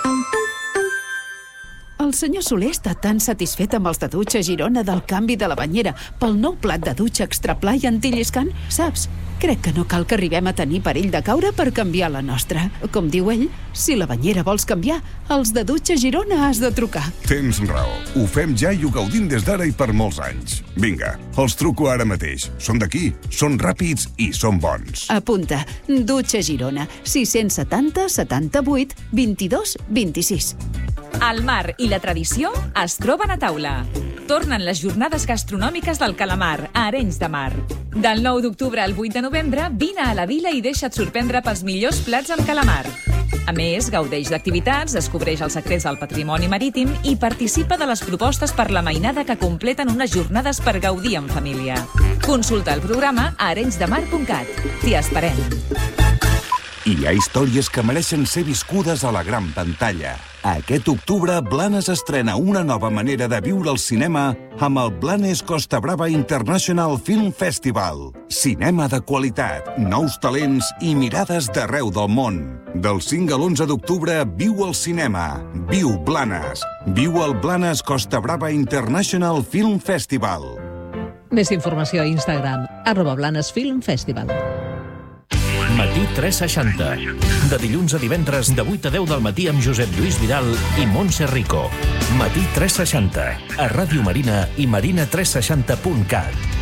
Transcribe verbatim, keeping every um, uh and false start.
El senyor Soler està tan satisfet amb els de dutxa Girona del canvi de la banyera pel nou plat de dutxa extra pla i antilliscant. Saps? Crec que no cal que arribem a tenir perill de caure per canviar la nostra. Com diu ell, si la banyera vols canviar, els de dutxa Girona has de trucar. Tens raó. Ho fem ja i ho gaudim des d'ara i per molts anys. Vinga, els truco ara mateix. Són d'aquí, són ràpids i són bons. Apunta. Dutxa Girona. sis setanta setanta-vuit vint-i-dos vint-i-sis. El mar i la tradició es troben a taula. Tornen les jornades gastronòmiques del calamar a Arenys de Mar. Del nou d'octubre al vuit de novembre, vine a la vila i deixa't sorprendre pels millors plats amb calamar. A més, gaudeix d'activitats, descobreix els secrets del patrimoni marítim i participa de les propostes per la mainada que completen unes jornades per gaudir en família. Consulta el programa a arenysdemar punt cat. T'hi esperem. Hi ha històries que mereixen ser viscudes a la gran pantalla. Aquest octubre, Blanes estrena una nova manera de viure el cinema amb el Blanes Costa Brava International Film Festival. Cinema de qualitat, nous talents i mirades d'arreu del món. Del cinc a l'onze d'octubre, viu el cinema. Viu Blanes. Viu el Blanes Costa Brava International Film Festival. Més informació a Instagram, arroba Blanes Film Festival. Matí tres seixanta. De dilluns a divendres, de vuit a deu del matí amb Josep Lluís Vidal i Montse Rico. Matí tres seixanta. A Ràdio Marina i marina tres seixanta punt cat.